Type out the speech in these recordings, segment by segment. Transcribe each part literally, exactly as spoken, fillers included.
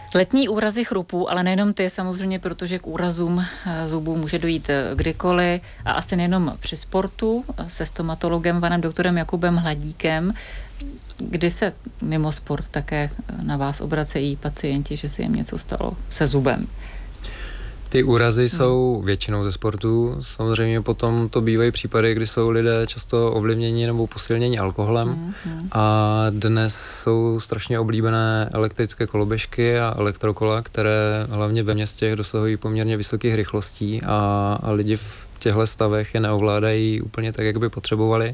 Letní úrazy chrupů, ale nejenom ty samozřejmě, protože k úrazům zubů může dojít kdykoliv a asi nejenom při sportu se stomatologem, panem doktorem Jakubem Hladíkem, kdy se mimo sport také na vás obracejí pacienti, že se jim něco stalo se zubem. Ty úrazy jsou většinou ze sportu. Samozřejmě potom to bývají případy, kdy jsou lidé často ovlivněni nebo posilněni alkoholem. Mm-hmm. A dnes jsou strašně oblíbené elektrické koloběžky a elektrokola, které hlavně ve městech dosahují poměrně vysokých rychlostí a, a lidi v těchto stavech je neovládají úplně tak, jak by potřebovali.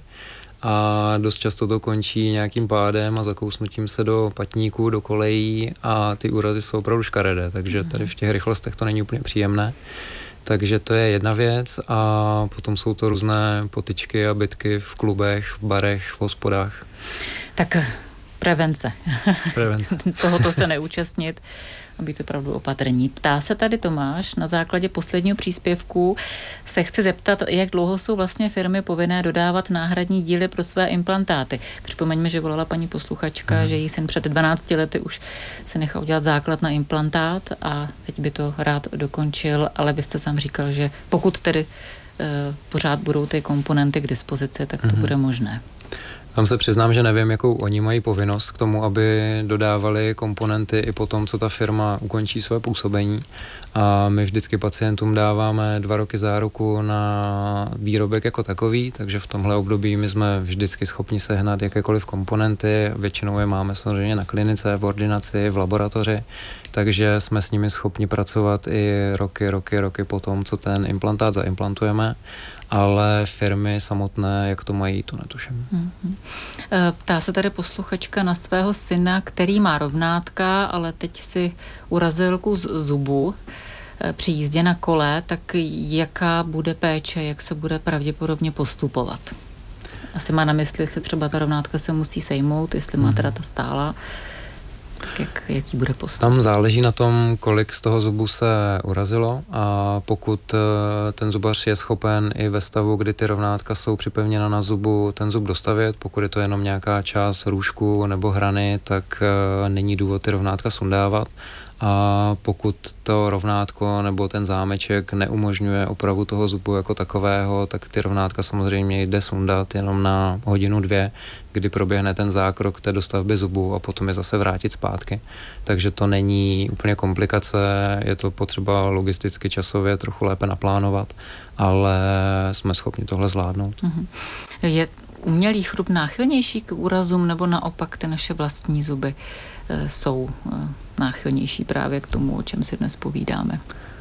A dost často to končí nějakým pádem a zakousnutím se do patníků, do kolejí a ty úrazy jsou opravdu škaredé, takže tady v těch rychlostech to není úplně příjemné. Takže to je jedna věc a potom jsou to různé potyčky a bitky v klubech, v barech, v hospodách. Tak prevence. Prevence. Tohoto se neúčastnit a být opravdu opatrní. Ptá se tady Tomáš, na základě posledního příspěvku se chce zeptat, jak dlouho jsou vlastně firmy povinné dodávat náhradní díly pro své implantáty. Připomeňme, že volala paní posluchačka, hmm. že jí syn před dvanácti lety už se nechal udělat základ na implantát a teď by to rád dokončil, ale byste sám říkal, že pokud tedy e, pořád budou ty komponenty k dispozici, tak to hmm. bude možné. Tam se přiznám, že nevím, jakou oni mají povinnost k tomu, aby dodávali komponenty i po tom, co ta firma ukončí své působení. A my vždycky pacientům dáváme dva roky záruku na výrobek jako takový, takže v tomhle období my jsme vždycky schopni sehnat jakékoliv komponenty. Většinou je máme samozřejmě na klinice, v ordinaci, v laboratoři, takže jsme s nimi schopni pracovat i roky, roky, roky po tom, co ten implantát zaimplantujeme. Ale firmy samotné, jak to mají, to netuším. Mm-hmm. Ptá se tady posluchačka na svého syna, který má rovnátka, ale teď si urazil kus zubu při jízdě na kole, tak jaká bude péče, jak se bude pravděpodobně postupovat? Asi má na mysli, jestli třeba ta rovnátka se musí sejmout, jestli má teda ta stála. Jak, jaký bude postup? Tam záleží na tom, kolik z toho zubu se urazilo a pokud ten zubař je schopen i ve stavu, kdy ty rovnátka jsou připevněna na zubu, ten zub dostavět, pokud je to jenom nějaká část růžku nebo hrany, tak není důvod ty rovnátka sundávat. A pokud to rovnátko nebo ten zámeček neumožňuje opravu toho zubu jako takového, tak ty rovnátka samozřejmě jde sundat jenom na hodinu, dvě, kdy proběhne ten zákrok té dostavby zubu a potom je zase vrátit zpátky. Takže to není úplně komplikace, je to potřeba logisticky časově trochu lépe naplánovat, ale jsme schopni tohle zvládnout. Mm-hmm. Je umělý chrup náchylnější k úrazům nebo naopak ty naše vlastní zuby e, jsou e, náchylnější právě k tomu, o čem si dnes povídáme?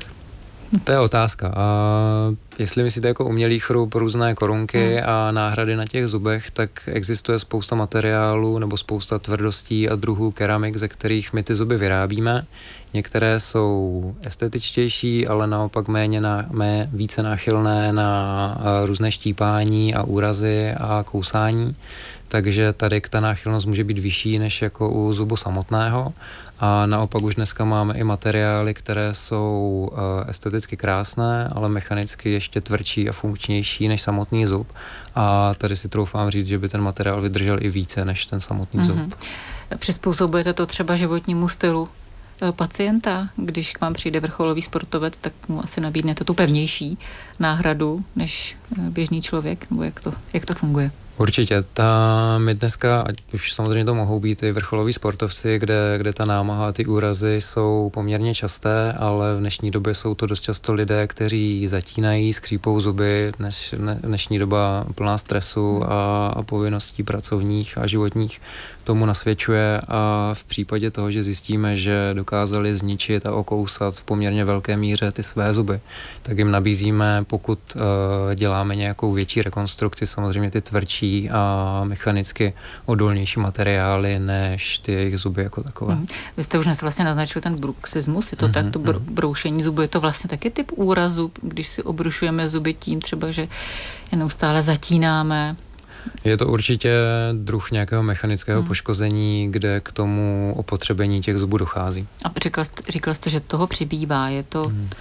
To je otázka. A jestli myslíte jako umělý chrup, různé korunky hmm. a náhrady na těch zubech, tak existuje spousta materiálů nebo spousta tvrdostí a druhů keramik, ze kterých my ty zuby vyrábíme. Některé jsou estetičtější, ale naopak méně na, mé, více náchylné na různé štípání a úrazy a kousání. Takže tady ta náchylnost může být vyšší než jako u zubu samotného. A naopak už dneska máme i materiály, které jsou esteticky krásné, ale mechanicky ještě tvrdší a funkčnější než samotný zub. A tady si troufám říct, že by ten materiál vydržel i více než ten samotný mm-hmm. zub. Přizpůsobujete to třeba životnímu stylu pacienta? Když k vám přijde vrcholový sportovec, tak mu asi nabídnete tu pevnější náhradu než běžný člověk? Nebo jak to, jak to funguje? Určitě. Ta, my dneska, ať už samozřejmě to mohou být i vrcholoví sportovci, kde, kde ta námaha, ty úrazy jsou poměrně časté, ale v dnešní době jsou to dost často lidé, kteří zatínají, skřípou zuby, dneš, dnešní doba plná stresu a, a povinností pracovních a životních tomu nasvědčuje a v případě toho, že zjistíme, že dokázali zničit a okousat v poměrně velké míře ty své zuby, tak jim nabízíme, pokud uh, děláme nějakou větší rekonstrukci, samozřejmě ty tvrdší a mechanicky odolnější materiály než ty jejich zuby jako takové. Mm. Vy jste už dnes vlastně naznačil ten bruxismus, je to mm-hmm. tak, to br- broušení zubu, je to vlastně taky typ úrazu, když si obrušujeme zuby tím třeba, že je neustále zatínáme. Je to určitě druh nějakého mechanického hmm. poškození, kde k tomu opotřebení těch zubů dochází. A říkal jste, říkal jste, že toho přibývá. Je to, hmm.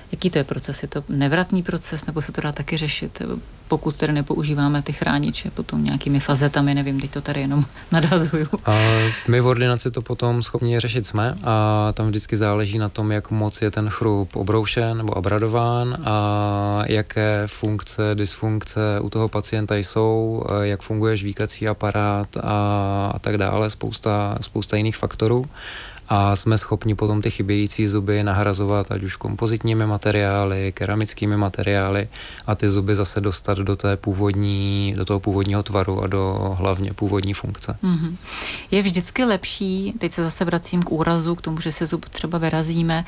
Jaký to je proces? Je to nevratný proces, nebo se to dá taky řešit, pokud tedy nepoužíváme ty chrániče potom nějakými fazetami, nevím, teď to tady jenom nadhazuju. A my v ordinaci to potom schopni řešit jsme a tam vždycky záleží na tom, jak moc je ten chrup obroušen nebo abradován a jaké funkce, dysfunkce u toho pacienta jsou, jak funguje žvíkací aparát a, a tak dále, spousta, spousta jiných faktorů. A jsme schopni potom ty chybějící zuby nahrazovat ať už kompozitními materiály, keramickými materiály a ty zuby zase dostat do té původní, do toho původního tvaru a do hlavně původní funkce. Mm-hmm. Je vždycky lepší, teď se zase vracím k úrazu, k tomu, že si zub třeba vyrazíme,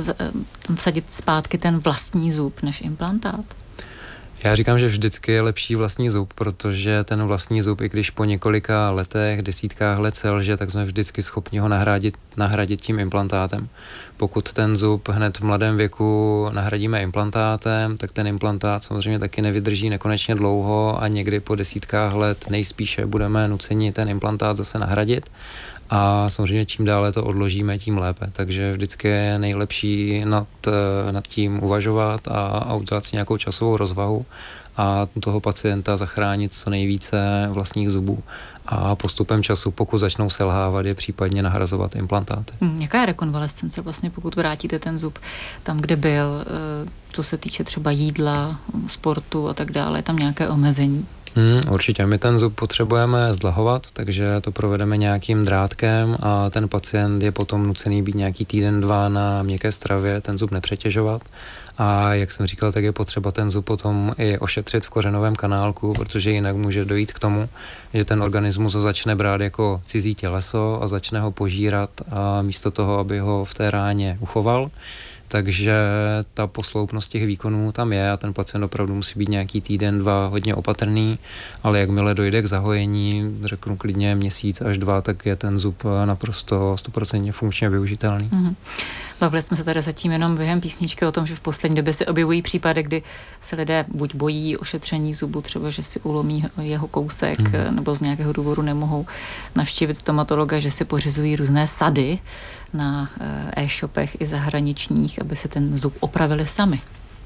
vsadit zpátky ten vlastní zub než implantát? Já říkám, že vždycky je lepší vlastní zub, protože ten vlastní zub, i když po několika letech, desítkách let selže, tak jsme vždycky schopni ho nahradit, nahradit tím implantátem. Pokud ten zub hned v mladém věku nahradíme implantátem, tak ten implantát samozřejmě taky nevydrží nekonečně dlouho a někdy po desítkách let nejspíše budeme nuceni ten implantát zase nahradit. A samozřejmě čím dále to odložíme, tím lépe. Takže vždycky je nejlepší nad, nad tím uvažovat a, a udělat si nějakou časovou rozvahu a toho pacienta zachránit co nejvíce vlastních zubů. A postupem času, pokud začnou selhávat, je případně nahrazovat implantáty. Hmm, jaká je rekonvalescence vlastně, pokud vrátíte ten zub tam, kde byl, co se týče třeba jídla, sportu a tak dále, je tam nějaké omezení? Hmm, určitě. My ten zub potřebujeme zdlahovat, takže to provedeme nějakým drátkem a ten pacient je potom nucený být nějaký týden, dva na měkké stravě, ten zub nepřetěžovat. A jak jsem říkal, tak je potřeba ten zub potom i ošetřit v kořenovém kanálku, protože jinak může dojít k tomu, že ten organismus ho začne brát jako cizí těleso a začne ho požírat a místo toho, aby ho v té ráně uchoval. Takže ta posloupnost těch výkonů tam je a ten pacient opravdu musí být nějaký týden, dva hodně opatrný, ale jakmile dojde k zahojení, řeknu klidně měsíc až dva, tak je ten zub naprosto stoprocentně funkčně využitelný. Mm-hmm. Bavili jsme se tady zatím jenom během písničky o tom, že v poslední době se objevují případy, kdy se lidé buď bojí ošetření zubu, třeba že si ulomí jeho kousek, mm. nebo z nějakého důvodu nemohou navštívit stomatologa, že si pořizují různé sady na e-shopech i zahraničních, aby si ten zub opravili sami.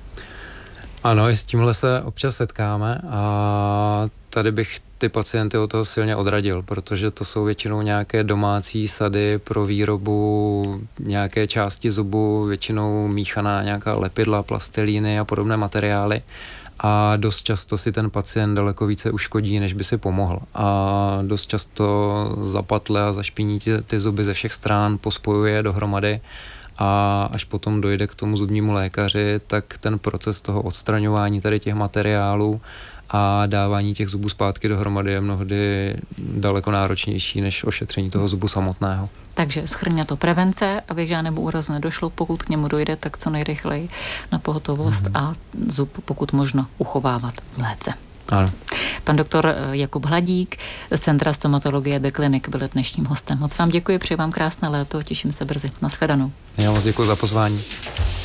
Ano, i s tímhle se občas setkáme a tady bych ty pacienty od toho silně odradil, protože to jsou většinou nějaké domácí sady pro výrobu nějaké části zubu, většinou míchaná nějaká lepidla, plastelíny a podobné materiály. A dost často si ten pacient daleko více uškodí, než by si pomohl. A dost často zapatle a zašpiní ty, ty zuby ze všech stran, pospojuje dohromady. A až potom dojde k tomu zubnímu lékaři, tak ten proces toho odstraňování tady těch materiálů a dávání těch zubů zpátky dohromady je mnohdy daleko náročnější než ošetření toho zubu samotného. Takže shrňme to prevence, aby k žádnému úrazu nedošlo, pokud k němu dojde, tak co nejrychleji na pohotovost mm-hmm. a zub pokud možno uchovávat v léce. Ano. Pan doktor Jakub Hladík z Centra stomatologie The Clinic byl dnešním hostem. Moc vám děkuji, přeji vám krásné léto, těším se brzy. Nashledanou. Já moc děkuji za pozvání.